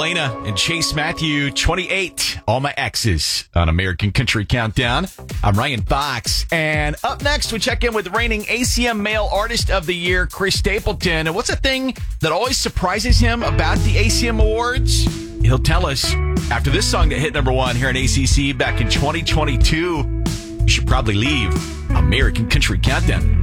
Selena and Chase Matthew, 28, All My Exes on American Country Countdown. I'm Ryan Fox. And up next, we check in with reigning ACM Male Artist of the Year, Chris Stapleton. And what's the thing that always surprises him about the ACM Awards? He'll tell us after this song that hit number one here in ACC back in 2022. You should probably leave American Country Countdown.